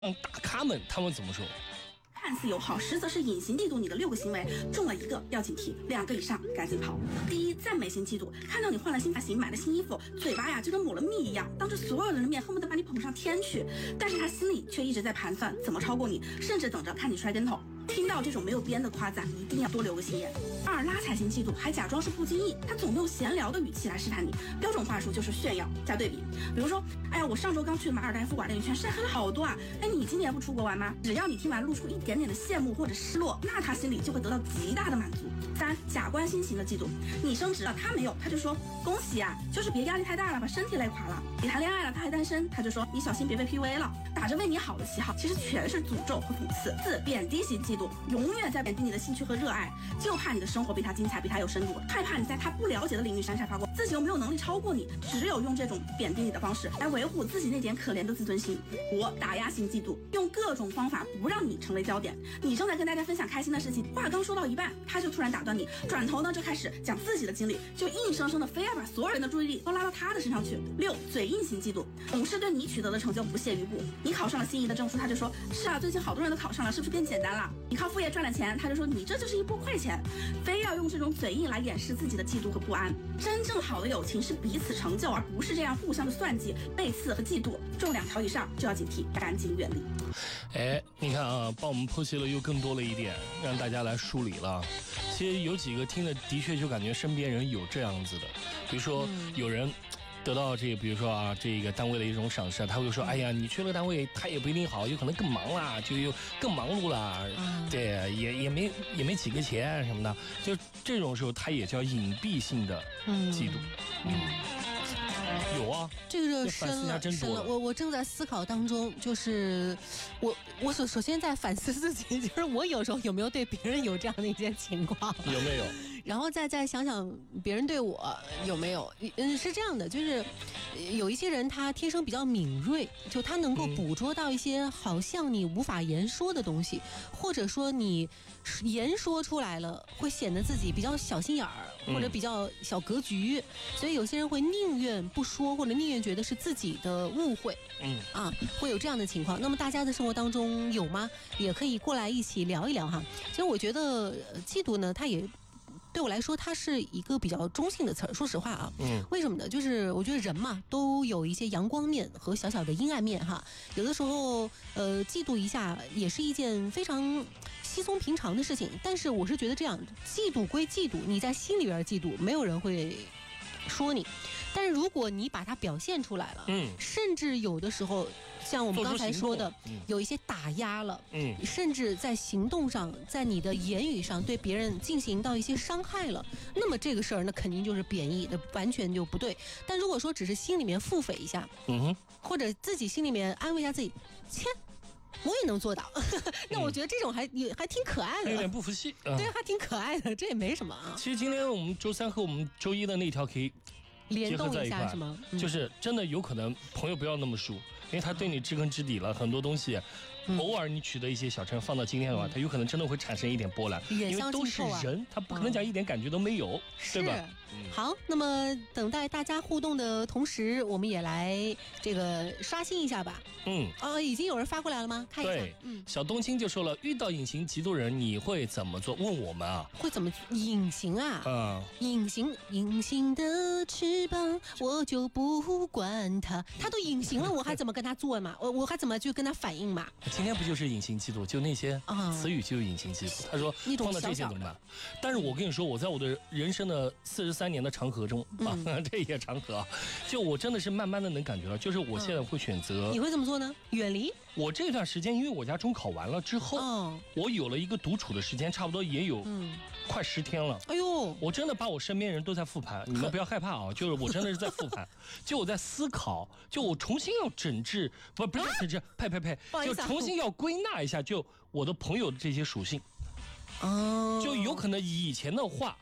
大咖们他们怎么说？ 看似友好，实则是隐形嫉妒你的6个行为，中了1个要警惕，2个以上赶紧跑。第一，赞美型嫉妒，看到你换了新发型，买了新衣服，嘴巴呀就跟抹了蜜一样，当着所有人的面恨不得把你捧上天去，但是他心里却一直在盘算怎么超过你，甚至等着看你摔跟头。听到这种没有边的夸赞，一定要多留个心眼。2，拉踩型嫉妒，还假装是不经意，他总用闲聊的语气来试探你，标准话术就是炫耀加对比。比如说，哎呀，我上周刚去马尔代夫玩了一圈，晒黑了好多啊！哎，你今年不出国玩吗？只要你听完露出一点点的羡慕或者失落，那他心里就会得到极大的满足。3，假关心型的嫉妒，你升职了，他没有，他就说恭喜呀，就是别压力太大了，把身体累垮了。你谈恋爱了，他还单身，他就说你小心别被 PUA 了。打着为你好的旗号，其实全是诅咒和讽刺。4，贬低型嫉妒，永远在贬低你的兴趣和热爱，就怕你的生活比他精彩，比他有深度，害怕你在他不了解的领域闪闪发光，自己又没有能力超过你，只有用这种贬低你的方式来维护自己那点可怜的自尊心。5，打压型嫉妒，用各种方法不让你成为焦点。你正在跟大家分享开心的事情，话刚说到一半，他就突然打断你，转头呢就开始讲自己的经历，就硬生生的非要把所有人的注意力都拉到他的身上去。6，嘴硬型嫉妒，总是对你取得的成就不屑一顾。你考上了心仪的证书，他就说是啊，最近好多人都考上了，是不是变简单了？你靠副业赚了钱，他就说你这就是一波快钱，非要用这种嘴硬来掩饰自己的嫉妒和不安。真正好的友情是彼此成就，而不是这样互相的算计、背刺和嫉妒。中2条以上就要警惕，赶紧远离。 哎，你看啊，帮我们剖析了又更多了一点，让大家来梳理了。其实有几个听的的确就感觉身边人有这样子的，比如说有人得到这个，比如说啊，这个单位的一种赏识，他会说，哎呀，你去了单位，他也不一定好，有可能更忙啦，就又更忙碌啦，对，也没几个钱什么的，就这种时候，他也叫隐蔽性的嫉妒，有啊， 这个深了，我正在思考当中，就是我首先在反思自己，就是我有时候有没有对别人有这样的一些情况， 有没有？ 然后再想想别人对我有没有，是这样的，就是有一些人他天生比较敏锐，就他能够捕捉到一些好像你无法言说的东西，或者说你言说出来了会显得自己比较小心眼儿，或者比较小格局，所以有些人会宁愿不说，或者宁愿觉得是自己的误会，会有这样的情况。那么大家的生活当中有吗？也可以过来一起聊一聊哈。其实我觉得嫉妒呢，它也对我来说，它是一个比较中性的词儿。说实话啊，为什么呢？就是我觉得人嘛，都有一些阳光面和小小的阴暗面哈。有的时候，嫉妒一下也是一件非常稀松平常的事情。但是我是觉得这样，嫉妒归嫉妒，你在心里边嫉妒，没有人会说你。但是如果你把它表现出来了，甚至有的时候像我们刚才说的，有一些打压了，甚至在行动上，在你的言语上对别人进行到一些伤害了，那么这个事儿那肯定就是贬义，那完全就不对。但如果说只是心里面腹诽一下，或者自己心里面安慰一下自己，切，我也能做到，那我觉得这种还挺可爱的， 有点不服气， 对，还挺可爱的，这也没什么啊。 其实今天我们周3和我们周1的那条可以联动一下是吗？ 就是真的有可能朋友不要那么熟，因为他对你知根知底了，很多东西偶尔你取得一些小成放到今天的话，它有可能真的会产生一点波澜，因为都是人，他不可能讲一点感觉都没有，对吧？ 好，那么等待大家互动的同时，我们也来这个刷新一下吧。已经有人发过来了吗？看一下。 对，小冬青就说了，遇到隐形嫉妒人你会怎么做？问我们啊， 会怎么隐形啊？隐形的翅膀，我就不管它，他都隐形了，我还怎么跟他做嘛？我还怎么去跟他反应嘛？ 今天不就是隐形嫉妒，就那些词语就是隐形嫉妒。他说碰到这些怎么办？但是我跟你说，我在我的人生的43年的长河中这也长河啊，就我真的是慢慢的能感觉到，就是我现在会选择。 你会怎么做呢？远离。 我这段时间，因为我家中考完了之后，我有了一个独处的时间，差不多也有快10天了。哎呦，我真的把我身边人都在复盘，你们不要害怕啊，就是我真的是在复盘，就我在思考，就我重新要整治，不是整治，呸，就重新要归纳一下，就我的朋友的这些属性，就有可能以前的话。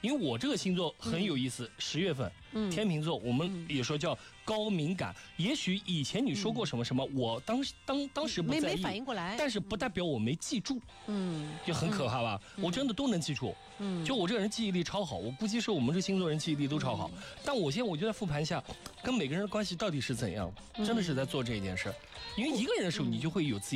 因为我这个星座很有意思，10月份，天秤座，我们也说叫高敏感。也许以前你说过什么什么，我当时不在意， 没反应过来， 但是不代表我没记住，就很可怕吧？我真的都能记住，就我这个人记忆力超好，我估计是我们这星座人记忆力都超好。但我现在我就在复盘下，跟每个人的关系到底是怎样，真的是在做这一件事。因为一个人的时候，你就会有自己